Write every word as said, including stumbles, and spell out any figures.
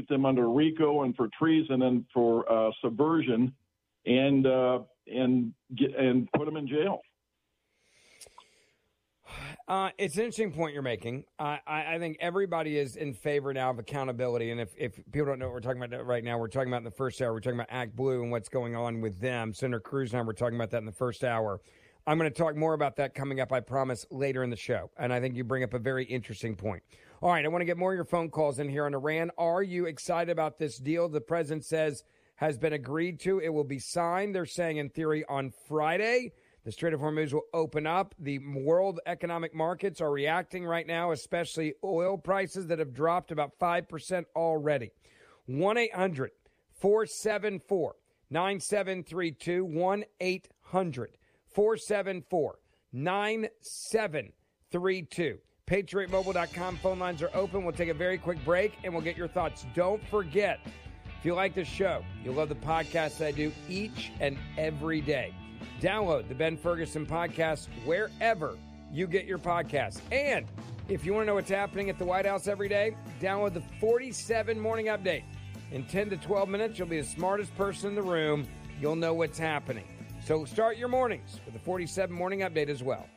prosecute them under RICO and for treason and for uh, subversion, and uh, and get, and put them in jail. Uh, it's an interesting point you're making. Uh, I, I think everybody is in favor now of accountability. And if, if people don't know what we're talking about right now, we're talking about in the first hour, we're talking about Act Blue and what's going on with them. Senator Cruz and I were talking about that in the first hour. I'm going to talk more about that coming up, I promise, later in the show. And I think you bring up a very interesting point. All right, I want to get more of your phone calls in here on Iran. Are you excited about this deal the president says has been agreed to? It will be signed, they're saying, in theory, on Friday. The Strait of Hormuz will open up. The world economic markets are reacting right now, especially oil prices that have dropped about five percent already. one eight hundred four seven four nine seven three two. one eight hundred four seven four nine seven three two. Patriot Mobile dot com phone lines are open. We'll take a very quick break, and we'll get your thoughts. Don't forget, if you like this show, you'll love the podcast that I do each and every day. Download the Ben Ferguson podcast wherever you get your podcasts. And if you want to know what's happening at the White House every day, download the forty-seven Morning Update. In ten to twelve minutes, you'll be the smartest person in the room. You'll know what's happening. So start your mornings with the forty-seven Morning Update as well.